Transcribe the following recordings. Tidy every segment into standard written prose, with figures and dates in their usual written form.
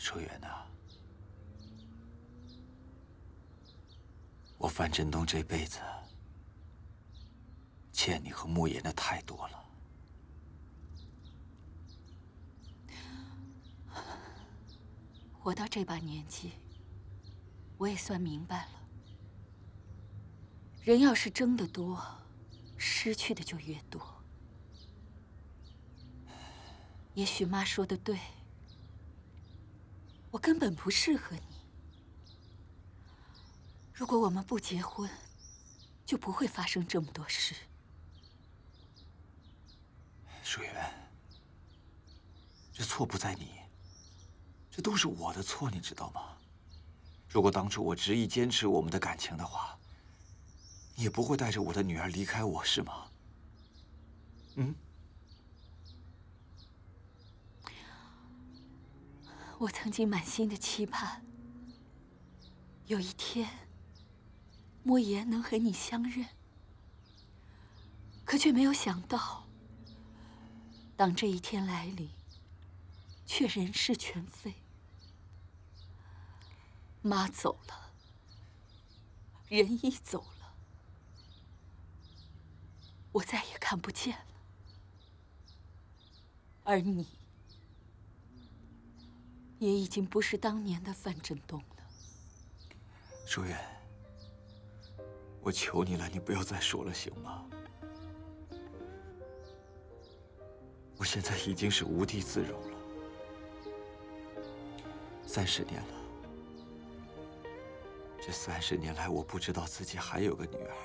舒远呐，我范振东这辈子欠你和慕言的太多了。 活到这把年纪，我也算明白了，人要是争得多，失去的就越多。也许妈说的对，我根本不适合你。如果我们不结婚，就不会发生这么多事。 舒远，这错不在你，这都是我的错，你知道吗？如果当初我执意坚持我们的感情的话，你也不会带着我的女儿离开我，是吗？嗯？ 我曾经满心的期盼，有一天，莫言能和你相认，可却没有想到，当这一天来临，却人事全非。妈走了，人一走了，我再也看不见了。而你，也已经不是当年的范振东了。 舒远，我求你了，你不要再说了，行吗？我现在已经是无地自容了，30年了。这30年来，我不知道自己还有个女儿。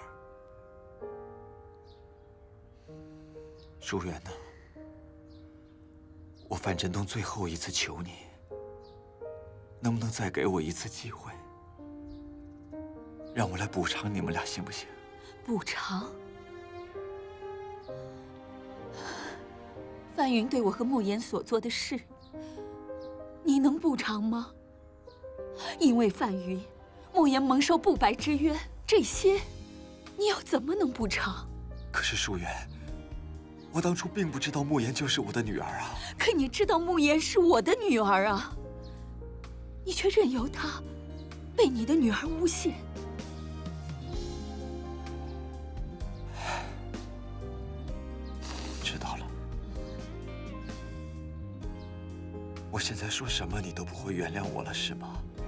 舒远呢？我范振东最后一次求你，能不能再给我一次机会，让我来补偿你们俩，行不行？ 补偿？范云对我和慕言所做的事，你能补偿吗？因为范云，慕言蒙受不白之冤，这些你又怎么能补偿？ 可是舒远，我当初并不知道慕言就是我的女儿啊。 可你知道慕言是我的女儿啊，你却任由她被你的女儿诬陷。 知道了，我现在说什么你都不会原谅我了，是吗？